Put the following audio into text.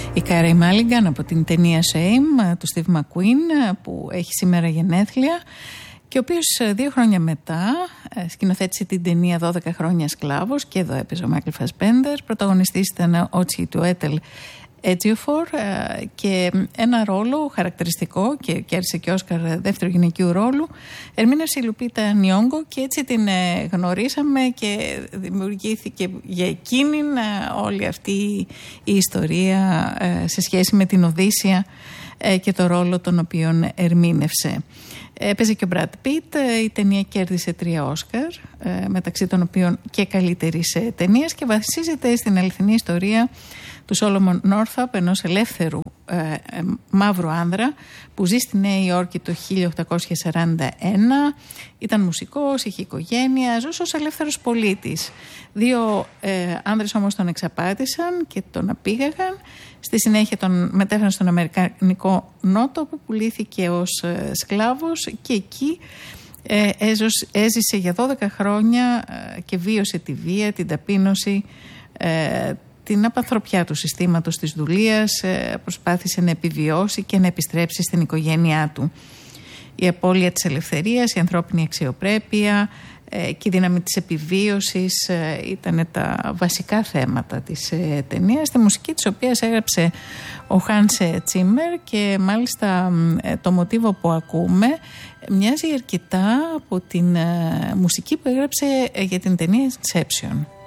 Η Κάρεϊ Μάλιγκαν από την ταινία Shame του Steve McQueen, που έχει σήμερα γενέθλια, και ο οποίος 2 χρόνια μετά σκηνοθέτησε την ταινία 12 χρόνια σκλάβος, και εδώ έπαιζε ο Μάικλ Φασμπέντερ. Πρωταγωνιστής ήταν ο Τσιουέτελ Έτζιοφορ, και ένα ρόλο χαρακτηριστικό, και κέρδισε και Όσκαρ δεύτερου γυναικείου ρόλου, ερμήνευσε η Λουπίτα Νιόγκο, και έτσι την γνωρίσαμε και δημιουργήθηκε για εκείνην όλη αυτή η ιστορία σε σχέση με την Οδύσσεια και το ρόλο τον οποίον ερμήνευσε. Έπαιζε και ο Μπραντ Πιτ. Η ταινία κέρδισε 3 Όσκαρ, μεταξύ των οποίων και καλύτερης ταινίας, και βασίζεται στην αληθινή ιστορία του Σόλομον Νόρθαπ, ενός ελεύθερου μαύρου άνδρα που ζει στη Νέα Υόρκη το 1841. Ήταν μουσικός, είχε οικογένεια, ζούσε ως ελεύθερος πολίτης. 2 άνδρες όμως τον εξαπάτησαν και τον απήγαγαν. Στη συνέχεια τον μετέφεραν στον Αμερικανικό Νότο, που πουλήθηκε ως σκλάβος, και εκεί έζησε για 12 χρόνια και βίωσε τη βία, την ταπείνωση, την απανθρωπιά του συστήματος της δουλείας. Προσπάθησε να επιβιώσει και να επιστρέψει στην οικογένειά του. Η απώλεια της ελευθερίας, η ανθρώπινη αξιοπρέπεια και η δύναμη της επιβίωσης ήταν τα βασικά θέματα της ταινίας, τη μουσική της οποίας έγραψε ο Χάνσε Τσίμερ, και μάλιστα το μοτίβο που ακούμε μοιάζει αρκετά από την μουσική που έγραψε για την ταινία Inception.